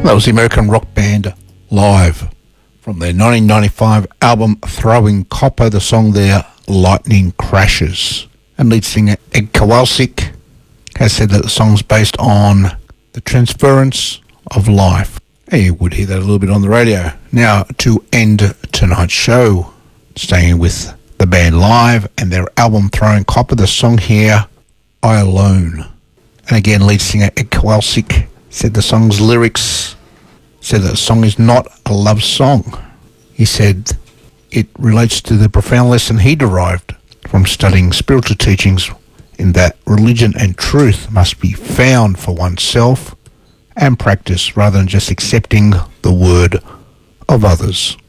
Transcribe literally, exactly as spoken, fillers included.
That was the American rock band Live from their nineteen ninety-five album Throwing Copper. The song there, Lightning Crashes. And lead singer Ed Kowalczyk has said that the song's based on the transference of life. And you would hear that a little bit on the radio. Now, to end tonight's show, staying with the band Live and their album Throwing Copper, the song here, I Alone. And again, lead singer Ed Kowalczyk said the song's lyrics, said that the song is not a love song. He said it relates to the profound lesson he derived from studying spiritual teachings in that religion and truth must be found for oneself and practiced rather than just accepting the word of others.